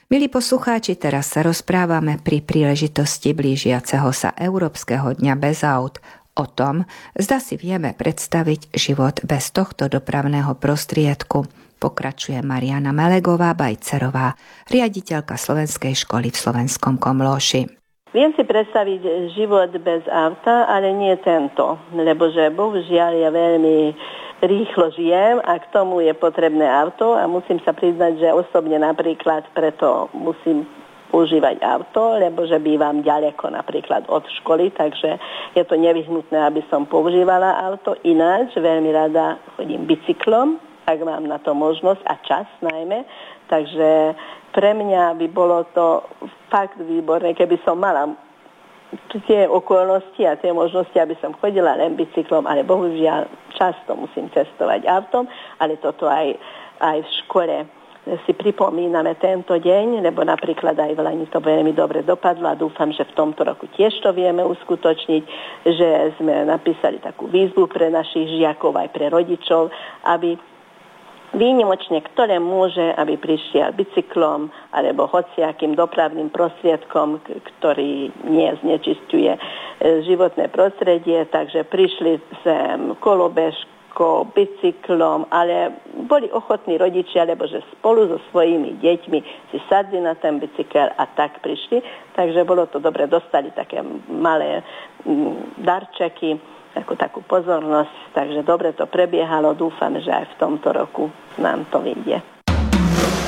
Milí poslucháči, teraz sa rozprávame pri príležitosti blížiaceho sa Európskeho dňa bez aut o tom, zda si vieme predstaviť život bez tohto dopravného prostriedku. Pokračuje Mariana Melegová-Bajcerová, riaditeľka Slovenskej školy v Slovenskom Komlóši. Viem si predstaviť život bez auta, ale nie tento, lebo že bohužiaľ ja veľmi rýchlo žijem a k tomu je potrebné auto a musím sa priznať, že osobne napríklad preto musím používať auto, lebo že bývam ďaleko napríklad od školy, takže je to nevyhnutné, aby som používala auto. Ináč veľmi rada chodím bicyklom, ak mám na to možnosť a čas najmä, takže pre mňa by bolo to fakt výborné, keby som mala tie okolnosti a tie možnosti, aby som chodila len bicyklom, ale bohužiaľ často musím cestovať autom, ale toto aj v škole si pripomíname tento deň, lebo napríklad aj v Lani to veľmi dobre dopadlo a dúfam, že v tomto roku tiež to vieme uskutočniť, že sme napísali takú výzvu pre našich žiakov aj pre rodičov, aby výnimočne, ktoré môže, aby prišiel bicyklom alebo hociakým dopravným prostriedkom, ktorý nie znečisťuje životné prostredie, takže prišli sem kolobežkou, bicyklom, ale boli ochotní rodičia, lebo že spolu so svojimi deťmi si sadli na ten bicykel a tak prišli, takže bolo to dobre, dostali také malé darčeky, takú pozornosť, takže dobre to prebiehalo, dúfam, že aj v tomto roku nám to vyjde.